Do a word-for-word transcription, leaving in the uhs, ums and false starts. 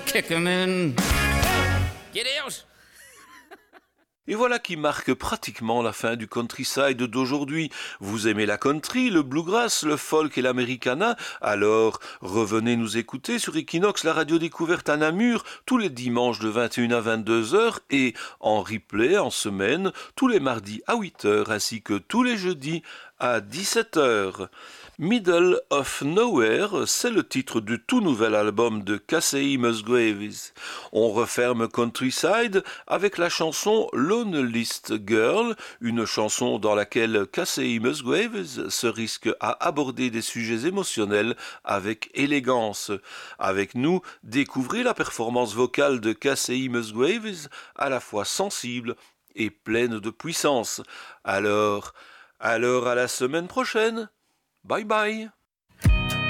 kick 'em in. Get out! Et voilà qui marque pratiquement la fin du Countryside d'aujourd'hui. Vous aimez la country, le bluegrass, le folk et l'americana? Alors revenez nous écouter sur Equinox, la radio découverte à Namur, tous les dimanches de vingt et une à vingt-deux heures et en replay en semaine, tous les mardis à huit heures ainsi que tous les jeudis à dix-sept heures. Middle of Nowhere, c'est le titre du tout nouvel album de Casey Musgraves. On referme Countryside avec la chanson Loneliest Girl, une chanson dans laquelle Casey Musgraves se risque à aborder des sujets émotionnels avec élégance. Avec nous, découvrez la performance vocale de Casey Musgraves, à la fois sensible et pleine de puissance. Alors, alors à la semaine prochaine. Bye bye.